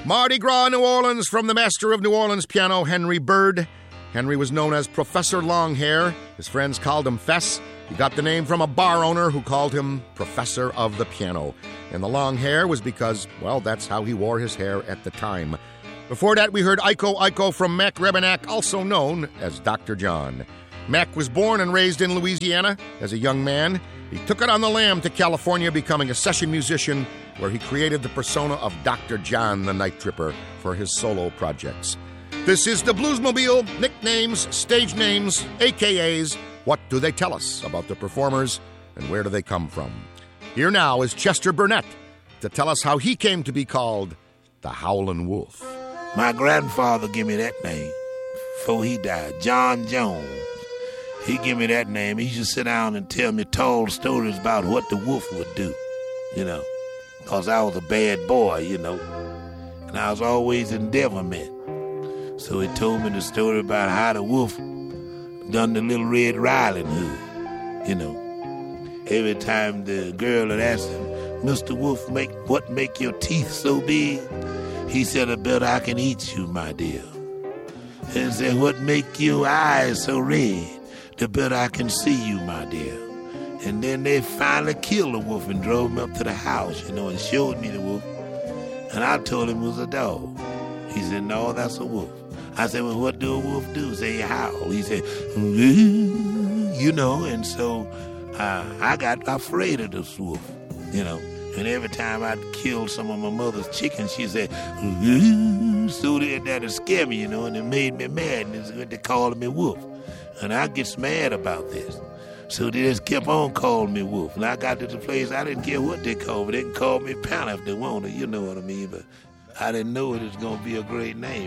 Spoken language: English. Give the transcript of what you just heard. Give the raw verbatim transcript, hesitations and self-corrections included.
Mardi Gras, New Orleans, from the master of New Orleans piano, Henry Bird. Henry was known as Professor Longhair. His friends called him Fess. He got the name from a bar owner who called him Professor of the Piano. And the long hair was because, well, that's how he wore his hair at the time. Before that, we heard Iko Iko from Mac Rebennack, also known as Doctor John. Mac was born and raised in Louisiana. As a young man, he took it on the lam to California, becoming a session musician, where he created the persona of Doctor John the Night Tripper for his solo projects. This is the Bluesmobile, nicknames, stage names, A K As. What do they tell us about the performers, and where do they come from? Here now is Chester Burnett to tell us how he came to be called the Howlin' Wolf. My grandfather gave me that name before he died, John Jones. He gave me that name. He used to sit down and tell me tall stories about what the wolf would do, you know, because I was a bad boy, you know, and I was always in devilment. So he told me the story about how the wolf done the Little Red Riding Hood, you know. Every time the girl would ask him, Mister Wolf, make what make your teeth so big? He said, I bet I can eat you, my dear. And said, what make your eyes so red? The better I can see you, my dear. And then they finally killed the wolf and drove him up to the house, you know, and showed me the wolf. And I told him it was a dog. He said, no, that's a wolf. I said, well, what do a wolf do? Say, he howl. He said, you know, and so uh, I got afraid of this wolf, you know. And every time I'd kill some of my mother's chickens, she said, so that that'd scare me, you know, and it made me mad. And they called me wolf. And I gets mad about this. So they just kept on calling me wolf. And I got to the place, I didn't care what they called me. They can call me Panther if they wanted, you know what I mean. But I didn't know it was going to be a great name.